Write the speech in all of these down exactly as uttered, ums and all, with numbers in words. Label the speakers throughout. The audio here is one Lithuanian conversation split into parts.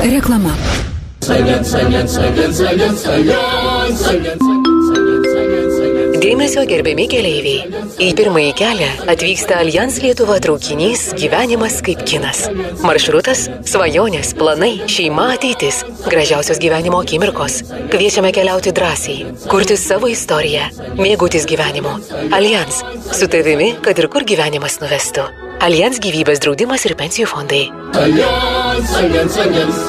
Speaker 1: Reklama. Dėmesio gerbiami keleiviai. Į pirmąjį kelią atvyksta Allianz Lietuva traukinys Gyvenimas kaip kinas. Maršrutas – svajonės, planai, šeima, ateitis, gražiausios gyvenimo akimirkos. Kviečiame keliauti drąsiai, kurti savo istoriją, mėgautis gyvenimu. Allianz – su tavimi, kad ir kur gyvenimas nuvestų. Allianz gyvybės draudimas ir pensijų fondai. Allianz, Allianz, Allianz.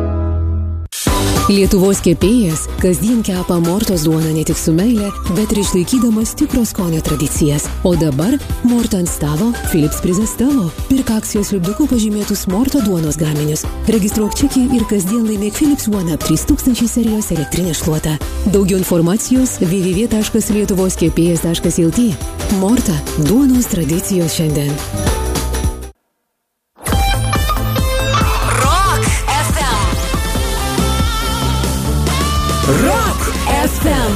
Speaker 1: Lietuvos kepėjas kasdien kepa Mortos duoną ne tik su meile, bet ir išlaikydamas tikro skonio tradicijas. O dabar Morta ant stalo, Philips prizas tavo. Pirk akcijos lipduku pažymėtus Morto duonos gaminius. Registruok čekį ir kasdien laimėk Philips One Up trys tūkstančiai serijos elektrinę šluotą. Daugiau informacijos w w w taškas lietuvos kepėjas taškas l t. Morta – duonos tradicijos šiandien.
Speaker 2: Rock F M.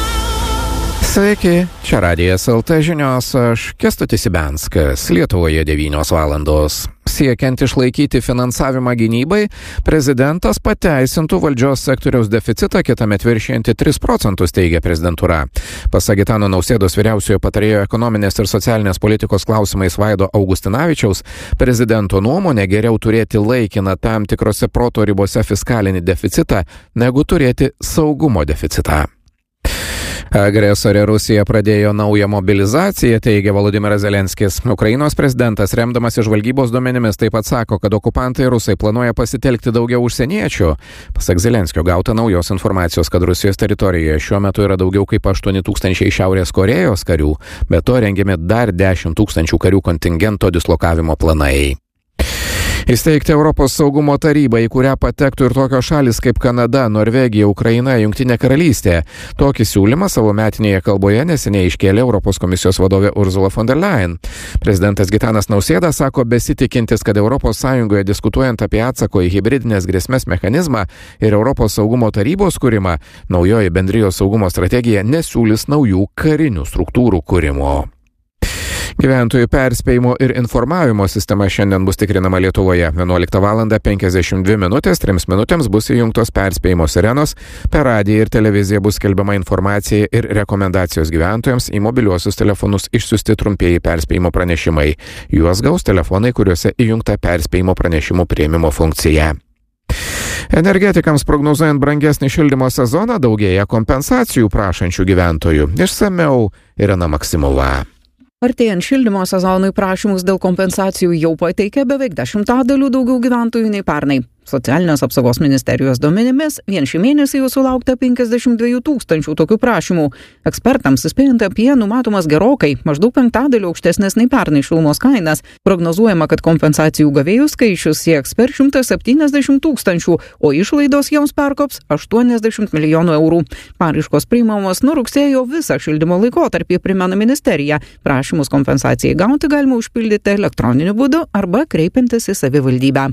Speaker 3: Sveiki, čia Radijas L T žinios, aš Kęstutis Ibenskas, Lietuvoje devynios valandos. Siekiant išlaikyti finansavimą gynybai, prezidentas pateisintų valdžios sektoriaus deficitą kitąmet viršijantį tris procentus, teigia prezidentūra. Pasak Gitano Nausėdos vyriausiojo patarėjo ekonominės ir socialinės politikos klausimais Vaido Augustinavičiaus, prezidento nuomonė geriau turėti laikiną tam tikrose proto ribose fiskalinį deficitą, negu turėti saugumo deficitą. Agresorė Rusija pradėjo naują mobilizaciją, teigia Volodymyras Zelenskis. Ukrainos prezidentas, remdamas žvalgybos duomenimis, taip pat sako, kad okupantai rusai planuoja pasitelkti daugiau užsieniečių. Pasak Zelenskio gauta naujos informacijos, kad Rusijos teritorijoje šiuo metu yra daugiau kaip aštuoni tūkstančiai Šiaurės Korėjos karių, be to rengiami dar dešimt tūkstančių karių kontingento dislokavimo planai. Įsteigti Europos saugumo tarybą, į kurią patektų ir tokios šalis kaip Kanada, Norvegija, Ukraina, Jungtinė karalystė. Tokį siūlymą savo metinėje kalboje neseniai iškėlė Europos komisijos vadovė Ursula von der Leyen. Prezidentas Gitanas Nausėda sako besitikintis, kad Europos Sąjungoje diskutuojant apie atsako į hibridinės grėsmės mechanizmą ir Europos saugumo tarybos kūrimą, naujoji bendrijos saugumo strategija nesiūlys naujų karinių struktūrų kūrimo. Gyventojų perspėjimo ir informavimo sistema šiandien bus tikrinama Lietuvoje. vienuoliktą valandą penkiasdešimt dvi minutės, trims minutėms bus įjungtos perspėjimo sirenos, per radiją ir televiziją bus skelbiama informacija ir rekomendacijos gyventojams, į mobiliuosius telefonus išsiųsti trumpieji perspėjimo pranešimai. Juos gaus telefonai, kuriuose įjungta perspėjimo pranešimų priėmimo funkcija. Energetikams prognozuojant brangesnį šildymo sezoną daugėja kompensacijų prašančių gyventojų. Išsamiau Irena Maksimova.
Speaker 4: Artėjant šildymo sezonui prašymus dėl kompensacijų jau pateikė beveik dešimtadaliu daugiau gyventojų nei pernai. Socialinės apsaugos ministerijos duomenimis vien šį mėnesį jau sulaukta penkiasdešimt dviejų tūkstančių tokių prašymų. Ekspertams įspėjant apie numatomas gerokai, maždaug penktadaliu aukštesnės nei pernai šilumos kainas. Prognozuojama, kad kompensacijų gavėjų skaičius sieks per šimtą septyniasdešimt tūkstančių, o išlaidos joms perkops aštuoniasdešimt milijonų eurų. Paraiškos priimamos nuo rugsėjo visą šildymo laikotarpį, primena ministerija. Prašymus kompensacijai gauti galima užpildyti elektroniniu būdu arba kreipiantis į savivaldybę.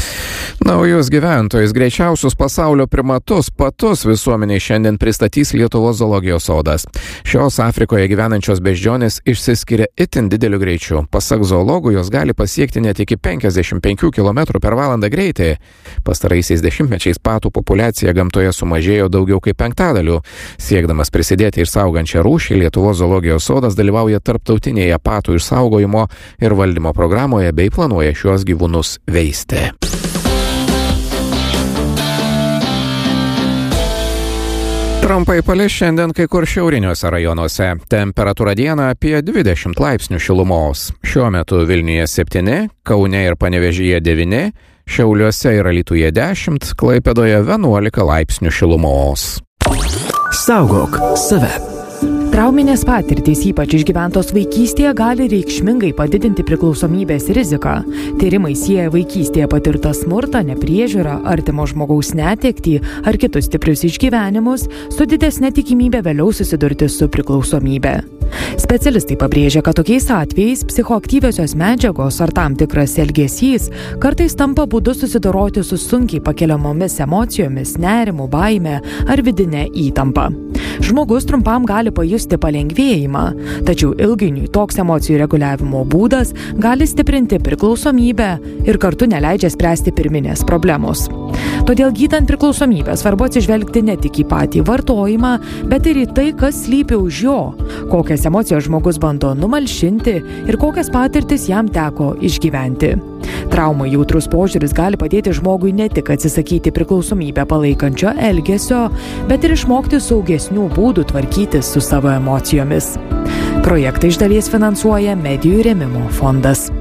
Speaker 3: Naujus gyventojus, greičiausius pasaulio primatus, patus visuomeniai šiandien pristatys Lietuvos zoologijos sodas. Šios Afrikoje gyvenančios beždžionės išsiskiria itin dideliu greičiu. Pasak zoologų, jos gali pasiekti net iki penkiasdešimt penkių kilometrų per valandą greitį. Pastaraisiais dešimtmečiais patų populiacija gamtoje sumažėjo daugiau kaip penktadaliu. Siekdamas prisidėti išsaugančią rūšį, Lietuvos zoologijos sodas dalyvauja tarptautinėje patų išsaugojimo ir valdymo programoje bei planuoja šiuos gyvūnus veisti. Trumpai palis šiandien kai kur šiauriniuose rajonuose. Temperatūra dieną apie dvidešimt laipsnių šilumos. Šiuo metu Vilniuje septyni, Kaune ir Panevėžyje devyni, Šiauliuose ir Alytuje dešimt, Klaipėdoje vienuolika laipsnių šilumos.
Speaker 2: Saugok save.
Speaker 5: Trauminės patirtys, ypač išgyventos vaikystėje, gali reikšmingai padidinti priklausomybės riziką. Tyrimai sieja vaikystėje patirtą smurtą, nepriežiūrą, artimo žmogaus netektį ar kitus stiprius išgyvenimus su didesnė tikimybė vėliau susidurti su priklausomybė. Specialistai pabrėžia, kad tokiais atvejais psichoaktyviosios medžiagos ar tam tikras elgesys kartais tampa būdu susidoroti su sunkiai pakeliamomis emocijomis, nerimu, baime ar vidinė įtampa. Žmogus trumpam gali pajusti palengvėjimą, tačiau ilgainiui toks emocijų reguliavimo būdas gali stiprinti priklausomybę ir kartu neleidžia spręsti pirminės problemos. Todėl gydant priklausomybę svarbu atsižvelgti ne tik į patį vartojimą, bet ir į tai, kas slypi už jo, kokias emocijas žmogus bando numalšinti ir kokias patirtis jam teko išgyventi. Traumai jautrus požiūris gali padėti žmogui ne tik atsisakyti priklausomybę palaikančio elgesio, bet ir išmokti saugesnių būdų tvarkytis su savo emocijomis. Projektą iš dalies finansuoja Medijų rėmimo fondas.